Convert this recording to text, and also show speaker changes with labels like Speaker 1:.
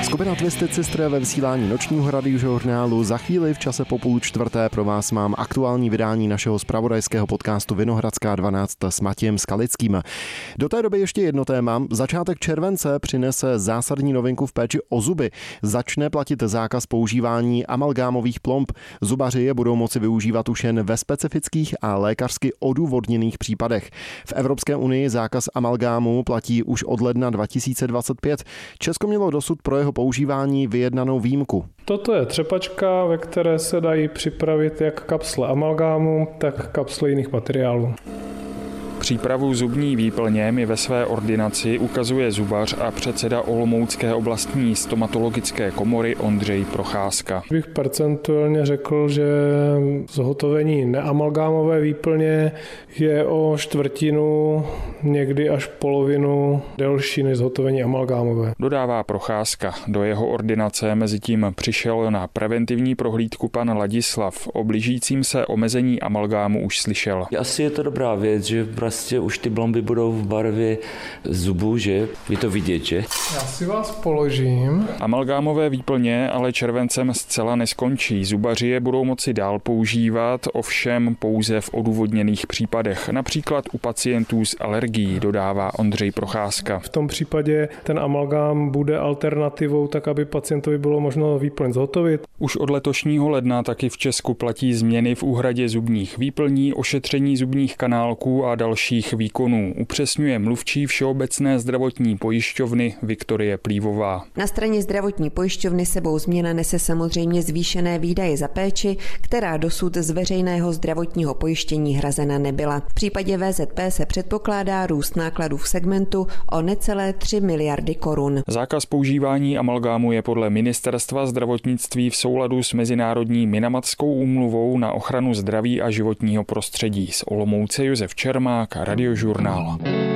Speaker 1: Skupina Twisted Sister ve vysílání nočního radiožurnálu. Za chvíli v čase po 3:30 pro vás mám aktuální vydání našeho zpravodajského podcastu Vinohradská 12 s Matějem Skalickým. Do té doby ještě jedno téma. Začátek července přinese zásadní novinku v péči o zuby. Začne platit zákaz používání amalgámových plomb. Zubaři je budou moci využívat už jen ve specifických a lékařsky odůvodněných případech. V Evropské unii zákaz amalgámu platí už od ledna 2025. Česko mělo dosud pro jeho používání vyjednanou výjimku.
Speaker 2: Toto je třepačka, ve které se dají připravit jak kapsle amalgámu, tak kapsle jiných materiálů.
Speaker 3: Přípravu zubní výplně mi ve své ordinaci ukazuje zubař a předseda Olomoucké oblastní stomatologické komory Ondřej Procházka.
Speaker 2: Bych percentuálně řekl, že zhotovení neamalgámové výplně je o čtvrtinu, někdy až polovinu delší než zhotovení amalgámové.
Speaker 3: Dodává Procházka. Do jeho ordinace mezitím přišel na preventivní prohlídku pan Ladislav. O blížícím se omezení amalgámu už slyšel.
Speaker 4: Asi je to dobrá věc, že prostě už ty blomby budou v barvě zubů, že? Je to vidět, že?
Speaker 2: Já si vás položím.
Speaker 3: Amalgámové výplně ale červencem zcela neskončí. Zubaři je budou moci dál používat, ovšem pouze v odůvodněných případech. Například u pacientů s alergií, dodává Ondřej Procházka.
Speaker 2: V tom případě ten amalgám bude alternativou, tak aby pacientovi bylo možno výplň zhotovit.
Speaker 3: Už od letošního ledna taky v Česku platí změny v úhradě zubních výplní, ošetření zubních kanálků a dalších výkonů, upřesňuje mluvčí Všeobecné zdravotní pojišťovny Viktorie Plívová.
Speaker 5: Na straně zdravotní pojišťovny sebou změna nese samozřejmě zvýšené výdaje za péči, která dosud z veřejného zdravotního pojištění hrazena nebyla. V případě VZP se předpokládá růst nákladů v segmentu o necelé 3 miliardy korun.
Speaker 3: Zákaz používání amalgámu je podle Ministerstva zdravotnictví v souladu s Mezinárodní Minamatskou úmluvou na ochranu zdraví a životního prostředí. Z Olomouce Josef Čermák, Radiožurnál.